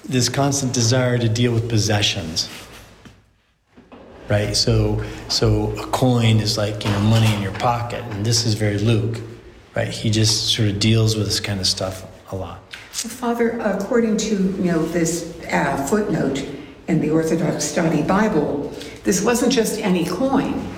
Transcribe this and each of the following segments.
this constant desire to deal with possessions, right? So a coin is like, money in your pocket, and this is very Luke, right? He just sort of deals with this kind of stuff a lot. Well, Father, according to this footnote in the Orthodox Study Bible, this wasn't just any coin.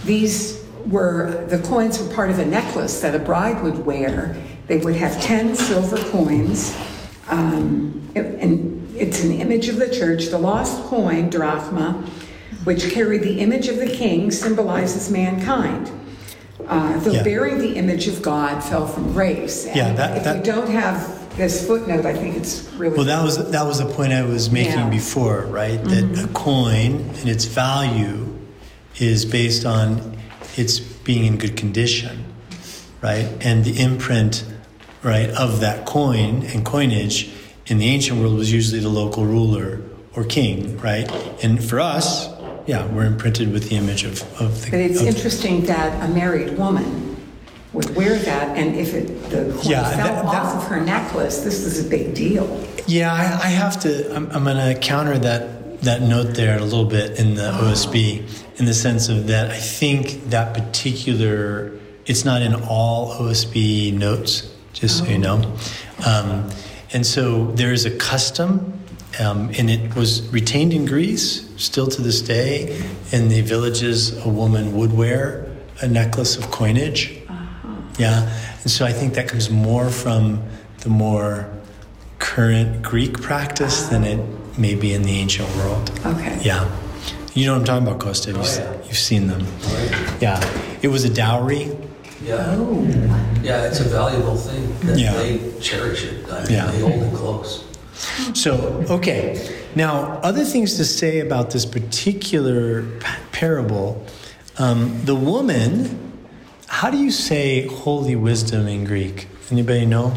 The coins were part of a necklace that a bride would wear. They would have 10 silver coins, and it's an image of the church. The lost coin, drachma, which carried the image of the king, symbolizes mankind. Bearing the image of God fell from grace. And if you don't have this footnote, I think it's really... Well, that was the point I was making before, right? That a coin and its value is based on its being in good condition, right? And the imprint, right, of that coin and coinage in the ancient world was usually the local ruler or king, right? And for us, we're imprinted with the image of the... But it's interesting that a married woman would wear that, and if the coin fell off of her necklace, this is a big deal. Yeah, I have to... I'm going to counter that note there a little bit in the OSB, in the sense of that I think that particular... It's not in all OSB notes, just so you know. And so there is a custom, and it was retained in Greece, still to this day. In the villages, a woman would wear a necklace of coinage. Yeah, and so I think that comes more from the more current Greek practice than it may be in the ancient world. Okay. Yeah. You know what I'm talking about, Costa. You've seen them. Yeah. It was a dowry. Yeah. Oh. Yeah, it's a valuable thing that they cherish it. They hold it close. So, okay. Now, other things to say about this particular parable. The woman, how do you say holy wisdom in Greek? Anybody know?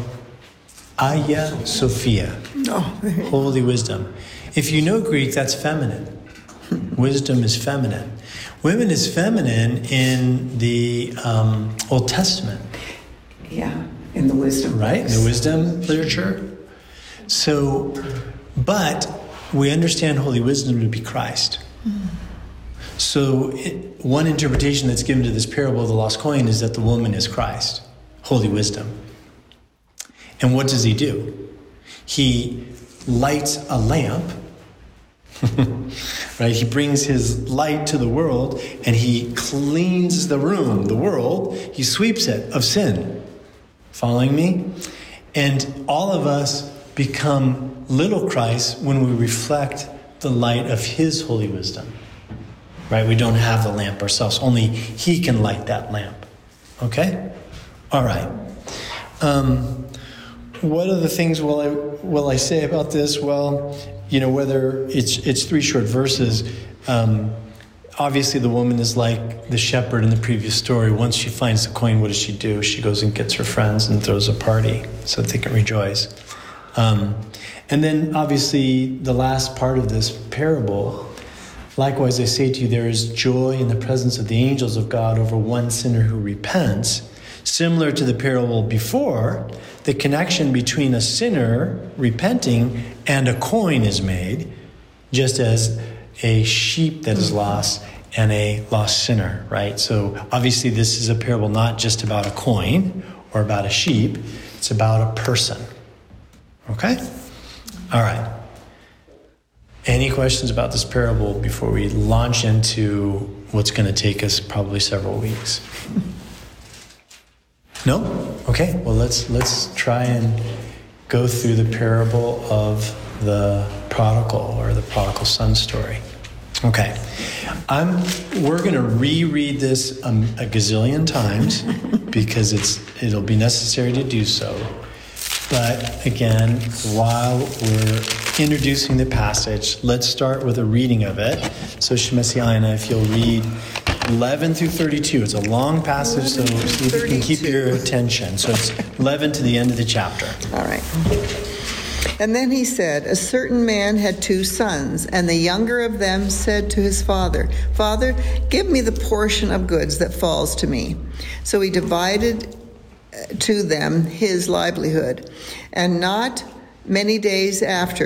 Aya Sophia. Holy wisdom. If you know Greek, that's feminine. Wisdom is feminine. Women is feminine in the Old Testament. Yeah, in the wisdom. Right, in the wisdom literature. So, but we understand holy wisdom to be Christ. So one interpretation that's given to this parable of the lost coin is that the woman is Christ, holy wisdom. And what does he do? He lights a lamp, right? He brings his light to the world and he cleans the room, the world. He sweeps it of sin. Following me? And all of us become little Christ when we reflect the light of his holy wisdom. Right? We don't have the lamp ourselves. Only he can light that lamp. Okay? All right. What other things will I say about this? Well, whether it's 3 short verses. Obviously, the woman is like the shepherd in the previous story. Once she finds the coin, what does she do? She goes and gets her friends and throws a party so that they can rejoice. And then, obviously, the last part of this parable. Likewise, I say to you, there is joy in the presence of the angels of God over one sinner who repents. Similar to the parable before, the connection between a sinner repenting and a coin is made, just as a sheep that is lost and a lost sinner, right? So obviously this is a parable not just about a coin or about a sheep, it's about a person. Okay? All right. Any questions about this parable before we launch into what's going to take us probably several weeks? No? Okay. Well, let's try and go through the parable of the prodigal or the prodigal son story. Okay. We're going to reread this a gazillion times because it'll be necessary to do so. But again, while we're introducing the passage, let's start with a reading of it. So Shemesi Aina, if you'll read 11 through 32. It's a long passage, so see if you can keep your attention. So it's 11 to the end of the chapter. All right. And then he said, a certain man had 2 sons, and the younger of them said to his father, Father, give me the portion of goods that falls to me. So he divided to them his livelihood. And not many days after,